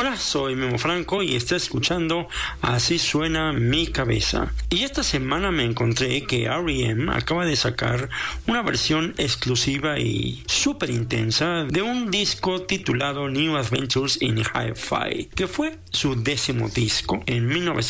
Hola, soy Memo Franco y está escuchando Así Suena Mi Cabeza. Y esta semana me encontré que R.E.M. acaba de sacar una versión exclusiva y súper intensa de un disco titulado New Adventures in Hi-Fi, que fue su 10º disco en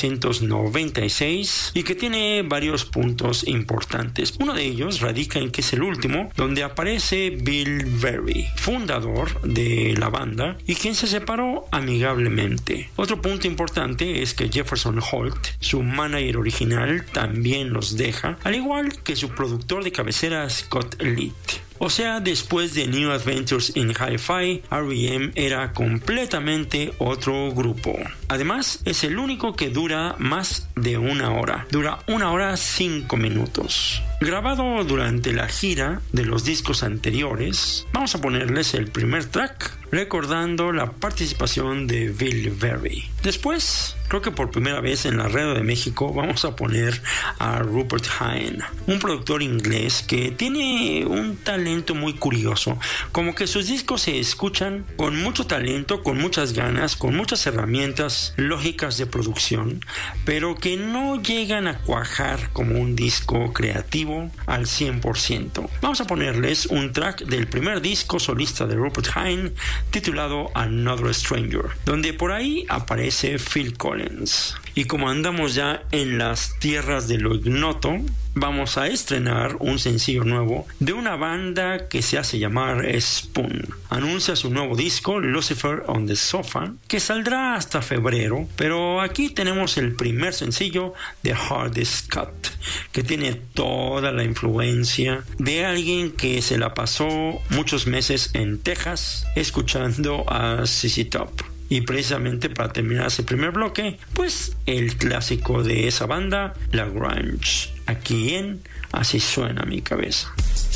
1996 y que tiene varios puntos importantes. Uno de ellos radica en que es el último, donde aparece Bill Berry, fundador de la banda y quien se separó amigablemente. Otro punto importante es que Jefferson Holt, su manager original, también los deja, al igual que su productor de cabecera Scott Litt. O sea, después de New Adventures in Hi-Fi, R.E.M. era completamente otro grupo. Además, es el único que dura más de una hora. Dura 1 hora 5 minutos. Grabado durante la gira de los discos anteriores, vamos a ponerles el primer track, recordando la participación de Bill Berry. Después, creo que por primera vez en la radio de México, vamos a poner a Rupert Hine, un productor inglés que tiene un talento muy curioso, como que sus discos se escuchan con mucho talento, con muchas ganas, con muchas herramientas lógicas de producción, pero que no llegan a cuajar como un disco creativo al 100%. Vamos a ponerles un track del primer disco solista de Rupert Hine titulado Another Stranger, donde por ahí aparece Phil Collins. Y como andamos ya en las tierras de lo ignoto, vamos a estrenar un sencillo nuevo de una banda que se hace llamar Spoon. Anuncia su nuevo disco Lucifer on the Sofa, que saldrá hasta febrero, pero aquí tenemos el primer sencillo de Hardest Cut, que tiene toda la influencia de alguien que se la pasó muchos meses en Texas escuchando a ZZ Top. Y precisamente para terminar ese primer bloque, pues el clásico de esa banda, la grunge, aquí en Así Suena Mi Cabeza.